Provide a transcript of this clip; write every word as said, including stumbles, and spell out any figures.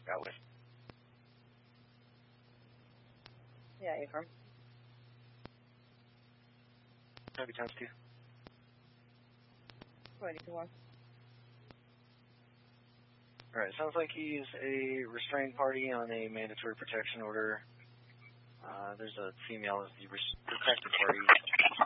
Got with. Yeah, affirm. Copy times two. twenty-two one. Alright, sounds like he's a restrained party on a mandatory protection order. Uh, there's a female as the res- protected party.